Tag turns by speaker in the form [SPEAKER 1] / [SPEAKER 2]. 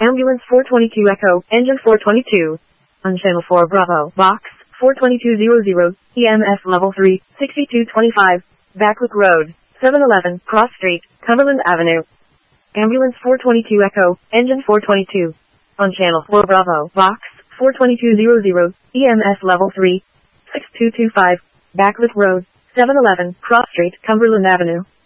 [SPEAKER 1] Ambulance 422 Echo, Engine 422. On Channel 4 Bravo, Box 42200, EMS Level 3, 6225, Backlick Road, 711, Cross Street, Cumberland Avenue. Ambulance 422 Echo, Engine 422. On Channel 4 Bravo, Box 42200, EMS Level 3, 6225, Backlick Road, 711, Cross Street, Cumberland Avenue.